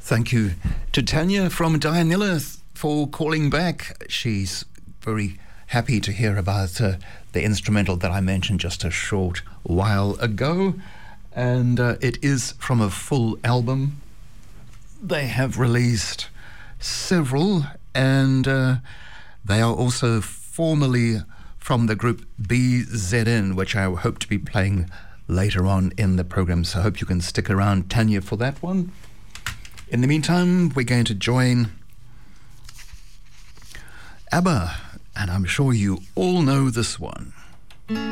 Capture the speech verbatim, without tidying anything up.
Thank you to Tanya from Dianilla for calling back. She's very happy to hear about uh, the instrumental that I mentioned just a short while ago. And uh, it is from a full album. They have released several, and uh, they are also formerly from the group B Z N, which I hope to be playing later on in the program. So I hope you can stick around, Tanya, for that one. In the meantime, we're going to join ABBA, and I'm sure you all know this one.